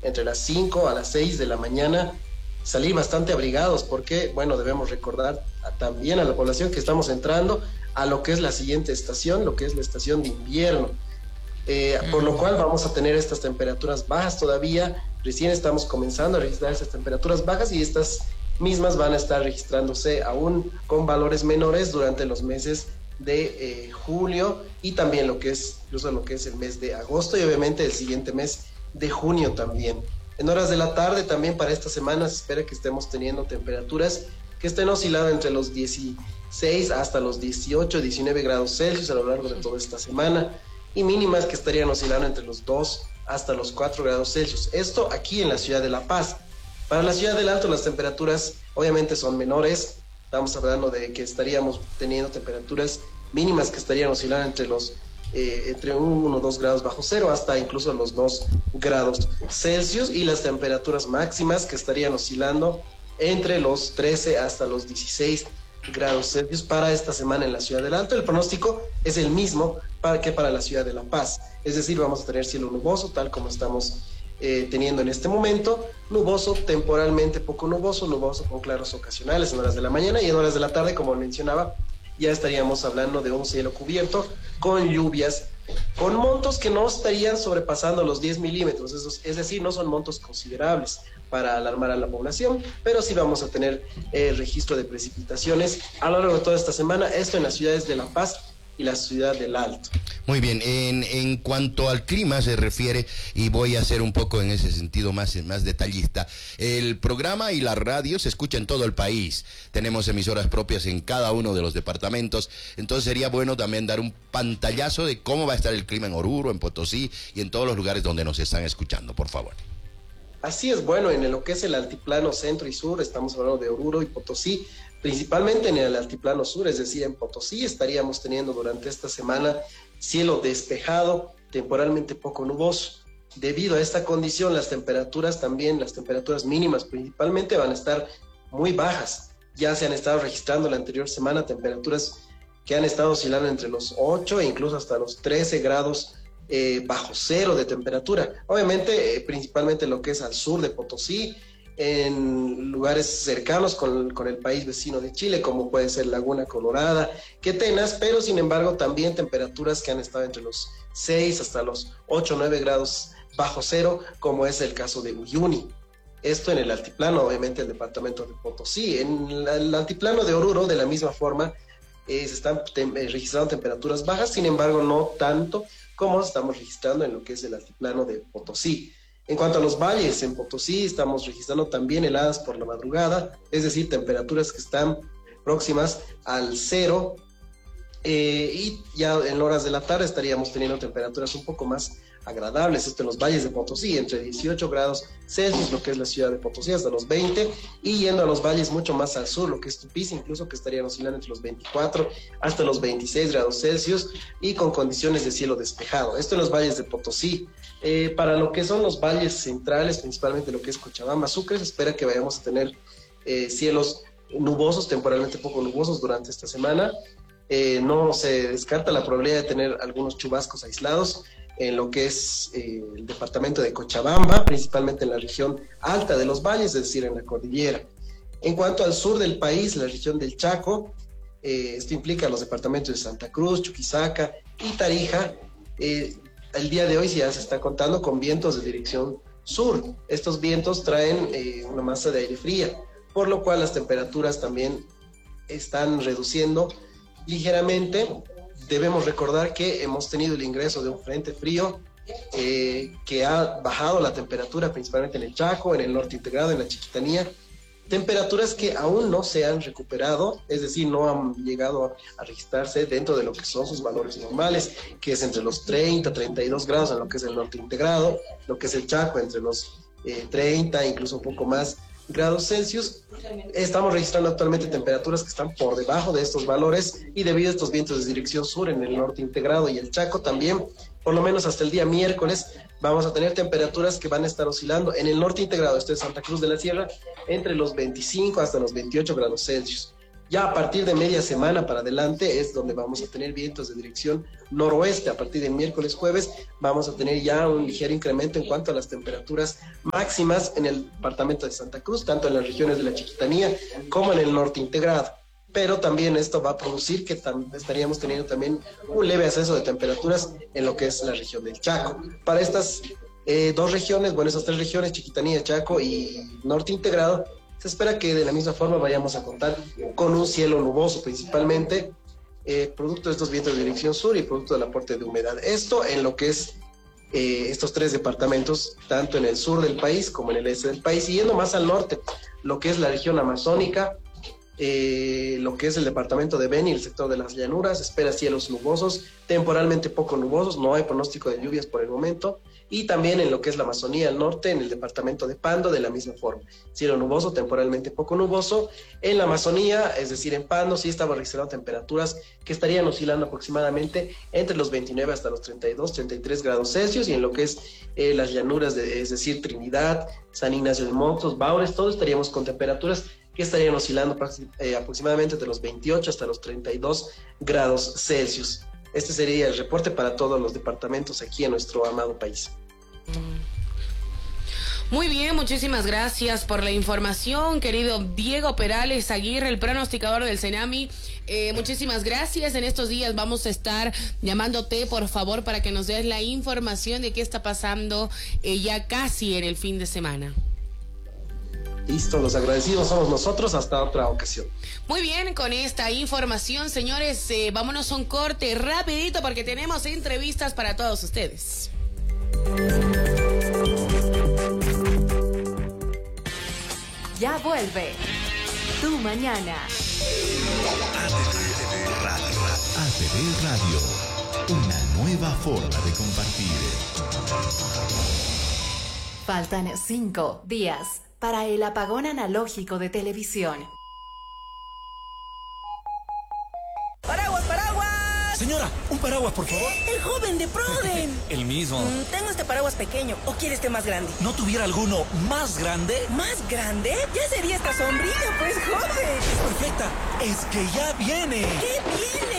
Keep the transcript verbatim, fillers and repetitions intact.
entre las cinco a las seis de la mañana, salir bastante abrigados, porque, bueno, debemos recordar a, también a la población que estamos entrando a lo que es la siguiente estación, lo que es la estación de invierno. Eh, mm. Por lo cual vamos a tener estas temperaturas bajas todavía. Recién estamos comenzando a registrar estas temperaturas bajas y estas mismas van a estar registrándose aún con valores menores durante los meses de eh, julio y también lo que es incluso lo que es el mes de agosto y obviamente el siguiente mes de junio también. En horas de la tarde también para esta semana se espera que estemos teniendo temperaturas que estén oscilando entre los dieciséis hasta los dieciocho, diecinueve grados Celsius a lo largo de toda esta semana y mínimas que estarían oscilando entre los dos hasta los cuatro grados Celsius. Esto aquí en la ciudad de La Paz. Para la ciudad del Alto las temperaturas obviamente son menores. Estamos hablando de que estaríamos teniendo temperaturas mínimas que estarían oscilando entre los eh, entre uno o dos grados bajo cero hasta incluso los dos grados Celsius y las temperaturas máximas que estarían oscilando entre los trece hasta los dieciséis grados Celsius para esta semana en la ciudad del Alto. El pronóstico es el mismo para que para la ciudad de La Paz, es decir, vamos a tener cielo nuboso tal como estamos eh, teniendo en este momento, nuboso, temporalmente poco nuboso, nuboso con claros ocasionales en horas de la mañana y en horas de la tarde, como mencionaba, ya estaríamos hablando de un cielo cubierto con lluvias, con montos que no estarían sobrepasando los diez milímetros, es, es decir, no son montos considerables para alarmar a la población, pero sí vamos a tener eh, registro de precipitaciones a lo largo de toda esta semana, esto en las ciudades de La Paz y la ciudad del Alto. Muy bien, en, en cuanto al clima se refiere, y voy a ser un poco en ese sentido más, más detallista, el programa y la radio se escucha en todo el país, tenemos emisoras propias en cada uno de los departamentos, entonces sería bueno también dar un pantallazo de cómo va a estar el clima en Oruro, en Potosí y en todos los lugares donde nos están escuchando, por favor. Así es, bueno, en lo que es el altiplano centro y sur, estamos hablando de Oruro y Potosí, principalmente en el altiplano sur, es decir, en Potosí estaríamos teniendo durante esta semana cielo despejado, temporalmente poco nuboso. Debido a esta condición, las temperaturas también, las temperaturas mínimas principalmente van a estar muy bajas. Ya se han estado registrando la anterior semana temperaturas que han estado oscilando entre los ocho e incluso hasta los trece grados eh, bajo cero de temperatura. Obviamente, eh, principalmente lo que es al sur de Potosí, en lugares cercanos con, con el país vecino de Chile, como puede ser Laguna Colorada, Quetenas, pero sin embargo también temperaturas que han estado entre los seis hasta los ocho o nueve grados bajo cero, como es el caso de Uyuni. Esto en el altiplano, obviamente el departamento de Potosí. En el altiplano de Oruro, de la misma forma, eh, se están tem- registrando temperaturas bajas, sin embargo no tanto como estamos registrando en lo que es el altiplano de Potosí. En cuanto a los valles, en Potosí estamos registrando también heladas por la madrugada, es decir, temperaturas que están próximas al cero, eh, y ya en horas de la tarde estaríamos teniendo temperaturas un poco más agradables, esto en los valles de Potosí, entre dieciocho grados Celsius, lo que es la ciudad de Potosí, hasta los veinte, y yendo a los valles mucho más al sur, lo que es Tupiza, incluso que estarían oscilando entre los veinticuatro hasta los veintiséis grados Celsius, y con condiciones de cielo despejado. Esto en los valles de Potosí. Eh, para lo que son los valles centrales, principalmente lo que es Cochabamba, Sucre, se espera que vayamos a tener eh, cielos nubosos, temporalmente poco nubosos durante esta semana. Eh, no se descarta la probabilidad de tener algunos chubascos aislados en lo que es eh, el departamento de Cochabamba, principalmente en la región alta de los valles, es decir, en la cordillera. En cuanto al sur del país, la región del Chaco, eh, esto implica los departamentos de Santa Cruz, Chuquisaca y Tarija. Eh, el día de hoy ya se está contando con vientos de dirección sur. Estos vientos traen eh, una masa de aire fría, por lo cual las temperaturas también están reduciendo ligeramente. Debemos recordar que hemos tenido el ingreso de un frente frío eh, que ha bajado la temperatura principalmente en el Chaco, en el norte integrado, en la Chiquitanía, temperaturas que aún no se han recuperado, es decir, no han llegado a, a registrarse dentro de lo que son sus valores normales, que es entre los treinta, treinta y dos grados en lo que es el norte integrado, lo que es el Chaco entre los eh, treinta, incluso un poco más grados Celsius. Estamos registrando actualmente temperaturas que están por debajo de estos valores y debido a estos vientos de dirección sur en el norte integrado y el Chaco también, por lo menos hasta el día miércoles, vamos a tener temperaturas que van a estar oscilando en el norte integrado, esto es Santa Cruz de la Sierra, entre los veinticinco hasta los veintiocho grados Celsius. Ya a partir de media semana para adelante es donde vamos a tener vientos de dirección noroeste. A partir de miércoles, jueves, vamos a tener ya un ligero incremento en cuanto a las temperaturas máximas en el departamento de Santa Cruz, tanto en las regiones de la Chiquitanía como en el norte integrado. Pero también esto va a producir que tam- estaríamos teniendo también un leve ascenso de temperaturas en lo que es la región del Chaco. Para estas eh, dos regiones, bueno, esas tres regiones, Chiquitanía, Chaco y norte integrado, se espera que de la misma forma vayamos a contar con un cielo nuboso principalmente, eh, producto de estos vientos de dirección sur y producto del aporte de humedad. Esto en lo que es eh, estos tres departamentos, tanto en el sur del país como en el este del país, y yendo más al norte, lo que es la región amazónica, eh, lo que es el departamento de Beni, el sector de las llanuras, espera cielos nubosos, temporalmente poco nubosos, no hay pronóstico de lluvias por el momento, y también en lo que es la Amazonía al norte, en el departamento de Pando, de la misma forma. Cielo nuboso, temporalmente poco nuboso. En la Amazonía, es decir, en Pando, sí estamos registrando temperaturas que estarían oscilando aproximadamente entre los veintinueve hasta los treinta y dos, treinta y tres grados Celsius, y en lo que es eh, las llanuras, de, es decir, Trinidad, San Ignacio de Montes, Baures, todos estaríamos con temperaturas que estarían oscilando eh, aproximadamente entre los veintiocho hasta los treinta y dos grados Celsius. Este sería el reporte para todos los departamentos aquí en nuestro amado país. Muy bien, muchísimas gracias por la información, querido Diego Perales Aguirre, el pronosticador del Cenami. Eh, muchísimas gracias. En estos días vamos a estar llamándote, por favor, para que nos des la información de qué está pasando eh, ya casi en el fin de semana. Listo, los agradecidos somos nosotros. Hasta otra ocasión. Muy bien, con esta información, señores, eh, vámonos a un corte rapidito porque tenemos entrevistas para todos ustedes. Ya vuelve Tu Mañana. A T V Radio. A T V Radio. Una nueva forma de compartir. Faltan cinco días para el apagón analógico de televisión. ¡Paraguas, paraguas! Señora, un paraguas, por favor. ¡El joven de Proden! El mismo. Mm, tengo este paraguas pequeño. ¿O quiere este más grande? ¿No tuviera alguno más grande? ¿Más grande? Ya sería esta sombrilla, pues, joven. Es perfecta. Es que ya viene. ¿Qué viene?